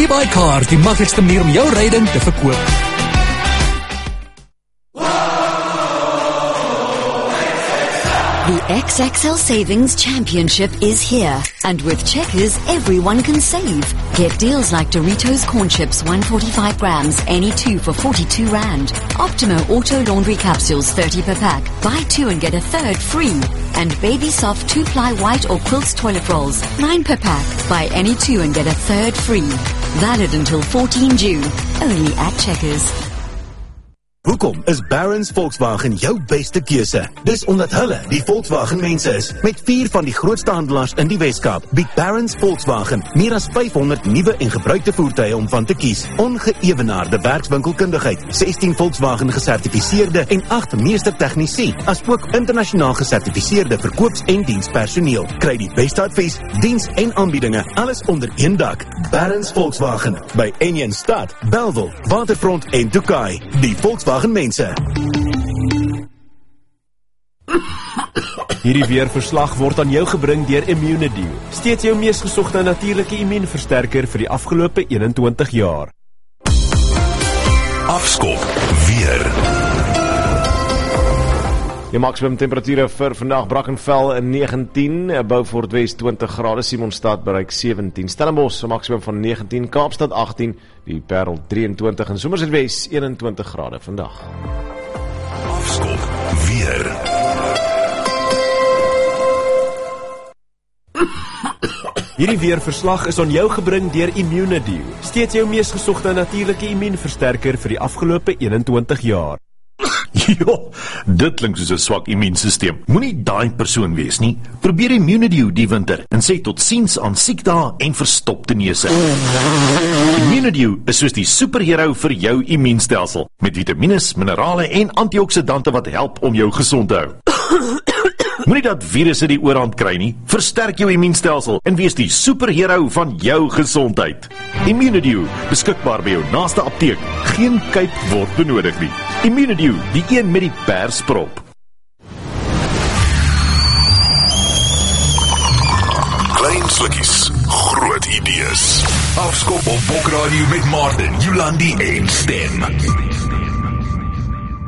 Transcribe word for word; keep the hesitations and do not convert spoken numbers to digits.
WeBuyCars, die maklikste manier om jou ryding te verkoop. The X X L Savings Championship is here, and with Checkers, everyone can save. Get deals like Doritos Corn Chips, one hundred forty-five grams, any two for forty-two rand. Optimo Auto Laundry Capsules, thirty per pack. Buy two and get a third free. And Baby Soft two-ply white or quilts toilet rolls, nine per pack. Buy any two and get a third free. Valid until fourteenth June. Only at Checkers. Hoekom is Barron's Volkswagen jou beste keuse? Dis omdat hulle die Volkswagen mense is. Met vier van die grootste handelaars in die Weskaap, bied Barron's Volkswagen meer as vyfhonderd nuwe en gebruikte voertuie om van te kies. Ongeëwenaarde werkswinkelkundigheid, sestien Volkswagen gesertifiseerde en agt meester tegnisie, as ook internasionaal gesertifiseerde verkoops- en dienspersoneel. Kry die beste advies, diens en aanbiedinge, alles onder een dak. Barron's Volkswagen, by Enjen Stad, Bellville, Waterfront en Tokai. Die Volkswagen mense. Hierdie weerverslag word aan jou gebring deur Immunedio. Steeds jou mees gesogte natuurlike immuunversterker vir die afgelope eenentwintig jaar. Afskop weer. Die maksimum temperature vir vandag: Brackenfell negentien, Beaufort West twintig grade, Simonstad bereik sewentien, Stellenbosch 'n maksimum van negentien, Kaapstad agttien, die Parel drieëntwintig en Somerset West eenentwintig grade vandag. Afskop weer. Hierdie weerverslag is aan jou gebring deur Immunedio. Steeds jou mees gesogte natuurlike immuunversterker vir die afgelope eenentwintig jaar. Jo, dit klink soos 'n swak immuunstelsel. Moenie daai persoon wees nie. Probeer Immunedio die winter en sê totsiens aan siekdae en verstopte neuse. Immunedio is soos die superhero vir jou immuunstelsel, met vitamines, minerale en antioksidante wat help om jou gesond te hou. Moenie dat virusse die oorhand kry nie. Versterk jou immuunstelsel en wees die superhero van jou gesondheid. Immunedio, beskikbaar by jou naaste apteek. Geen kuip word benodig nie. Immunedio, die een met die persprop. Klein slukkies, groot idees. Afskop op Bokradio met Martin, Jolandi en Stem.